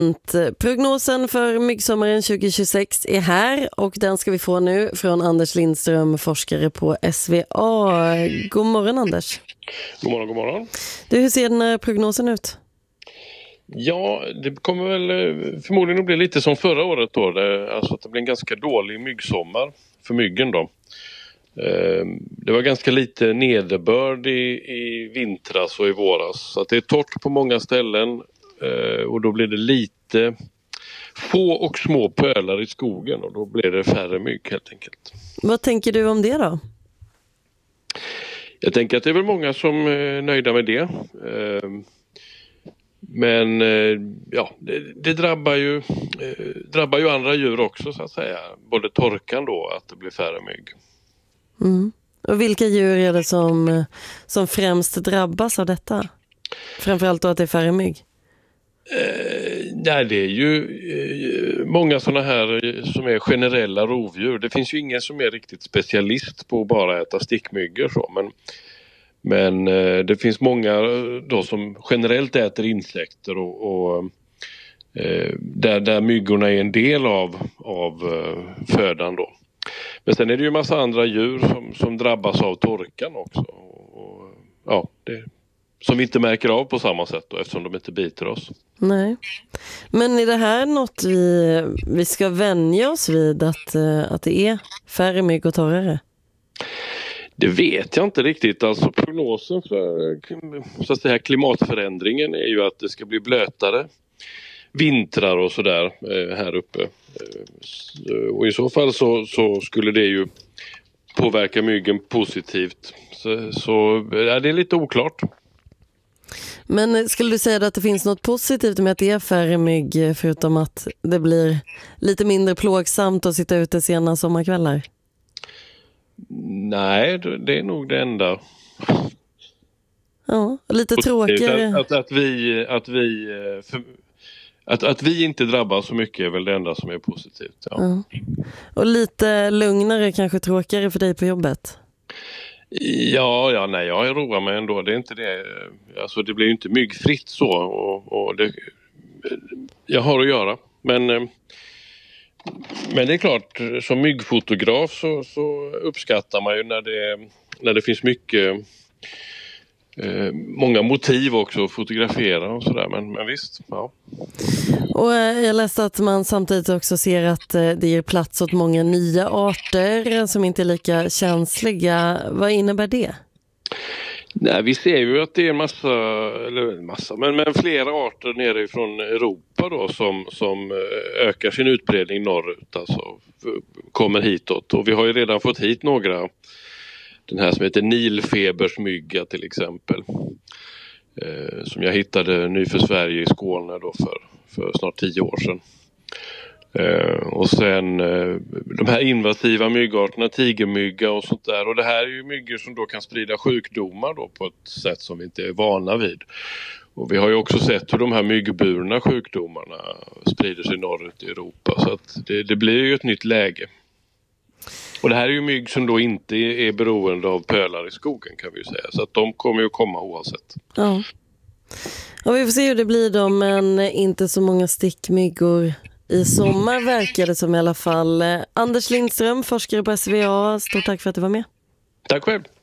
Prognosen för myggsommaren 2026 är här och den ska vi få nu från Anders Lindström, forskare på SVA. God morgon Anders. God morgon, god morgon. Du, hur ser den här prognosen ut? Ja, det kommer väl förmodligen att bli lite som förra året då. Alltså att det blir en ganska dålig myggsommar för myggen då. Det var ganska lite nederbörd i vintras och i våras. Så att det är torrt på många ställen och då blir det lite få och små pölar i skogen och då blir det färre mygg helt enkelt. Vad tänker du om det då? Jag tänker att det är väl många som är nöjda med det. Men ja, det drabbar ju andra djur också så att säga. Både torkan då, att det blir färre mygg. Mm. Och vilka djur är det som främst drabbas av detta? Framförallt då att det är färre mygg? Nej, det är ju många sådana här som är generella rovdjur. Det finns ju ingen som är riktigt specialist på att bara äta stickmyggor så, men det finns många då som generellt äter insekter och där myggorna är en del av födan då. Men sen är det ju en massa andra djur som drabbas av torkan också. Och, ja, som vi inte märker av på samma sätt då, eftersom de inte biter oss. Nej. Men är det här något vi ska vänja oss vid att det är färre mygg och torrare? Det vet jag inte riktigt. Alltså prognosen för så att säga, klimatförändringen är ju att det ska bli blötare vintrar och sådär här uppe. Och i så fall så skulle det ju påverka myggen positivt. Så ja, det är lite oklart. Men skulle du säga att det finns något positivt med att det är färre mygg förutom att det blir lite mindre plågsamt att sitta ute sena sommarkvällar? Nej, det är nog det enda. Ja, lite tråkigare. Att vi inte drabbas så mycket är väl det enda som är positivt. Ja. Ja. Och lite lugnare, kanske tråkigare för dig på jobbet? Ja, nej, jag roar mig ändå. Det är inte det. Alltså det blir ju inte myggfritt så och det jag har att göra. Men det är klart, som myggfotograf så uppskattar man ju när det finns många motiv också att fotografera och sådär, men visst, ja. Och jag läste att man samtidigt också ser att det ger plats åt många nya arter som inte är lika känsliga. Vad innebär det? Nej, vi ser ju att det är men flera arter nere från Europa då som ökar sin utbredning norrut, alltså kommer hitåt. Och vi har ju redan fått hit några, den här som heter nilfebersmygga till exempel, som jag hittade ny för Sverige i Skåne då för snart 10 år sedan. Och sen de här invasiva myggarterna, tigermygga och sånt där. Och det här är ju myggor som då kan sprida sjukdomar då på ett sätt som vi inte är vana vid. Och vi har ju också sett hur de här myggburna sjukdomarna sprider sig norrut i Europa. Så att det blir ju ett nytt läge. Och det här är ju mygg som då inte är beroende av pölar i skogen, kan vi ju säga. Så att de kommer ju komma oavsett. Ja. Och vi får se hur det blir då, men inte så många stickmyggor i sommar verkar det som i alla fall. Anders Lindström, forskare på SVA. Stort tack för att du var med. Tack själv.